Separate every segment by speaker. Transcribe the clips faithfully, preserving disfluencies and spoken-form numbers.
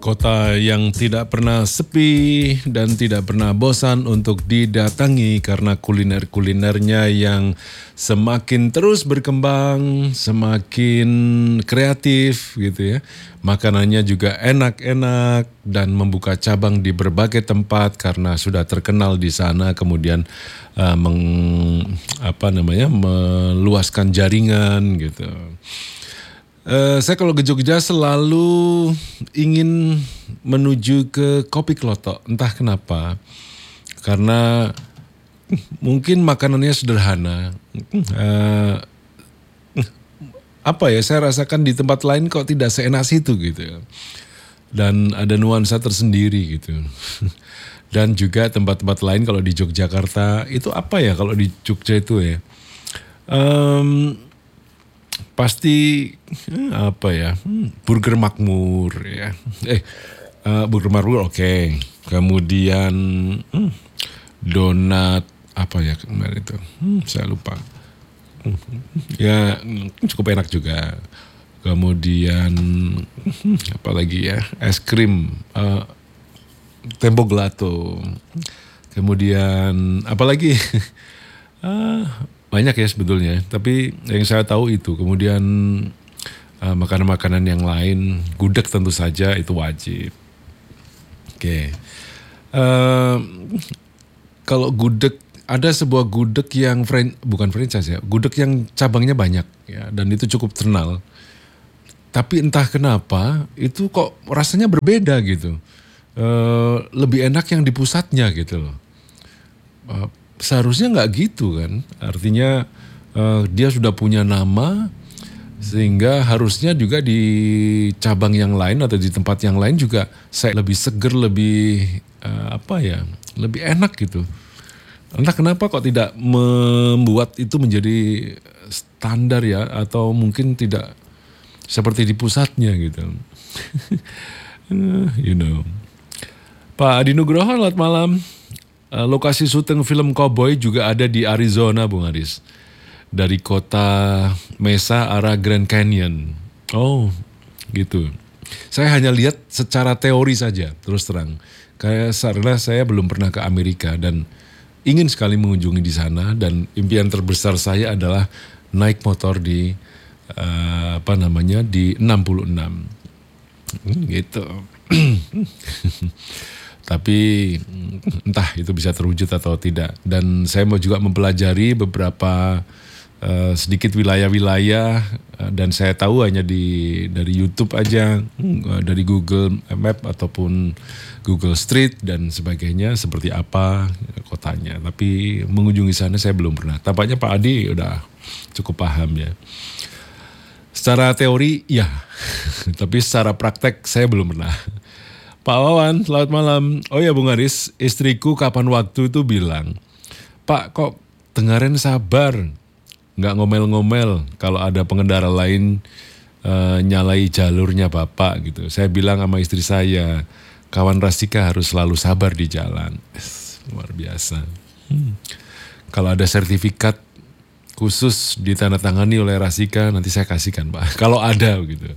Speaker 1: Kota yang tidak pernah sepi dan tidak pernah bosan untuk didatangi karena kuliner-kulinernya yang semakin terus berkembang, semakin kreatif gitu ya. Makanannya juga enak-enak dan membuka cabang di berbagai tempat karena sudah terkenal di sana, kemudian uh, meng, apa namanya meluaskan jaringan gitu. Uh, saya kalau ke Jogja selalu ingin menuju ke Kopi Klothok, entah kenapa. Karena mungkin makanannya sederhana. Uh, apa ya, saya rasakan di tempat lain kok tidak seenak situ gitu. Dan ada nuansa tersendiri gitu. Dan juga tempat-tempat lain kalau di Yogyakarta, itu apa ya kalau di Jogja itu ya. Um, Pasti apa ya, burger makmur ya. Eh, uh, burger makmur oke. Okay. Kemudian hmm, donat apa ya kemarin itu, hmm, saya lupa. Hmm, ya cukup enak juga. Kemudian hmm, apa lagi ya, es krim, uh, Tempo Gelato. Kemudian apa lagi? uh, Banyak ya sebetulnya, tapi yang saya tahu itu. Kemudian uh, makanan-makanan yang lain, gudeg tentu saja itu wajib. Oke, okay. uh, kalau gudeg, ada sebuah gudeg yang fran, bukan franchise ya, gudeg yang cabangnya banyak ya, dan itu cukup terkenal. Tapi entah kenapa itu kok rasanya berbeda gitu, uh, lebih enak yang di pusatnya gitu loh. Uh, Seharusnya nggak gitu kan, artinya uh, dia sudah punya nama, sehingga harusnya juga di cabang yang lain atau di tempat yang lain juga saya lebih seger, lebih uh, apa ya, lebih enak gitu. Entah kenapa kok tidak membuat itu menjadi standar ya, atau mungkin tidak seperti di pusatnya gitu. You know. Pak Adi Nugroho, selamat malam. Lokasi syuting film Cowboy juga ada di Arizona, Bung Aris. Dari kota Mesa arah Grand Canyon. Oh, gitu. Saya hanya lihat secara teori saja, terus terang. Karena saya belum pernah ke Amerika dan ingin sekali mengunjungi di sana. Dan impian terbesar saya adalah naik motor di uh, apa namanya di enam puluh enam. Gitu. Tapi entah itu bisa terwujud atau tidak. Dan saya mau juga mempelajari beberapa uh, sedikit wilayah-wilayah, uh, dan saya tahu hanya di dari YouTube aja, uh, dari Google Map ataupun Google Street dan sebagainya, seperti apa kotanya. Tapi mengunjungi sana saya belum pernah. Tampaknya Pak Adi udah cukup paham ya. Secara teori ya, tapi secara praktek saya belum pernah. Pak Wawan, selamat malam. Oh ya Bung Aris, istriku kapan waktu itu bilang, Pak kok dengerin sabar, nggak ngomel-ngomel kalau ada pengendara lain uh, nyalai jalurnya Bapak gitu. Saya bilang sama istri saya, kawan Rasika harus selalu sabar di jalan. Luar biasa. Hmm. Kalau ada sertifikat khusus ditandatangani oleh Rasika, nanti saya kasihkan Pak. Kalau ada gitu.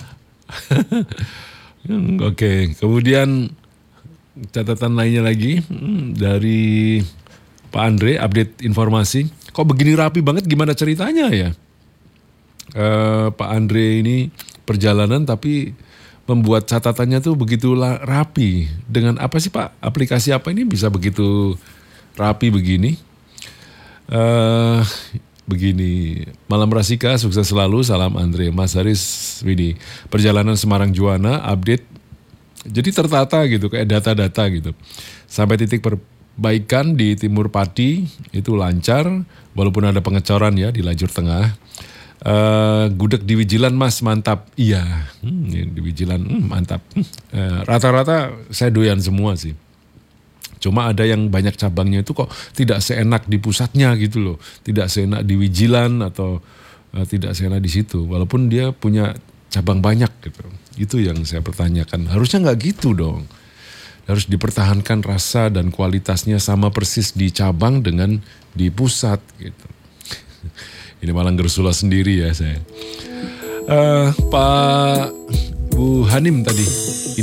Speaker 1: Oke, okay. Kemudian catatan lainnya lagi hmm, dari Pak Andre, update informasi. Kok begini rapi banget, gimana ceritanya ya? Uh, Pak Andre ini perjalanan tapi membuat catatannya tuh begitu rapi. Dengan apa sih Pak? Aplikasi apa ini bisa begitu rapi begini? Uh, Begini, Malam Rasika, sukses selalu, salam Andre. Mas Haris, Widi, perjalanan Semarang Juwana, update, jadi tertata gitu, kayak data-data gitu. Sampai titik perbaikan di Timur Pati, itu lancar, walaupun ada pengecoran ya di lajur tengah. Uh, gudeg di Wijilan Mas, mantap. Iya, hmm, di Wijilan, hmm, mantap. Uh, rata-rata saya doyan semua sih. Cuma ada yang banyak cabangnya itu kok tidak seenak di pusatnya gitu loh. Tidak seenak di Wijilan atau uh, tidak seenak di situ. Walaupun dia punya cabang banyak gitu. Itu yang saya pertanyakan. Harusnya nggak gitu dong. Harus dipertahankan rasa dan kualitasnya sama persis di cabang dengan di pusat gitu. Ini malah gersula sendiri ya saya. Uh, Pak Bu Hanim tadi.